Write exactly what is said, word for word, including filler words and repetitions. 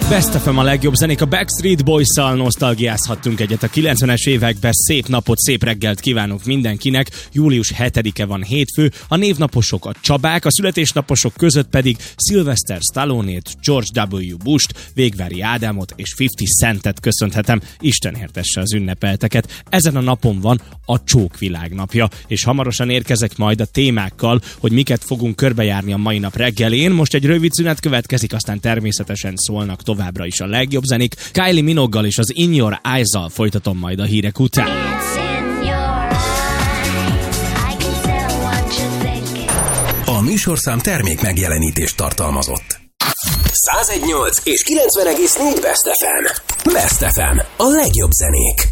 Best ef em a legjobb zenék, a Backstreet Boys-szal nosztalgiázhattunk egyet a kilencvenes években. Szép napot, szép reggelt kívánunk mindenkinek. július hetedike van, hétfő, a névnaposok a Csabák, a születésnaposok között pedig Sylvester Stallone-t, George W. Bush-t, Végvári Ádámot és ötven Centet köszönhetem. Isten értesse az ünnepelteket. Ezen a napon van a Csók világnapja, és hamarosan érkezek majd a témákkal, hogy miket fogunk körbejárni a mai nap reggelén. Most egy rövid szünet következik, aztán természetesen szólnak továbbra is a legjobb zenék. Kylie Minogue-gal és az In Your Eyes-zal folytatom majd a hírek után. A műsorszám termék megjelenítést tartalmazott. száz egy egész nyolc és kilencven egész négy Best ef em. Best ef em. A legjobb zenék.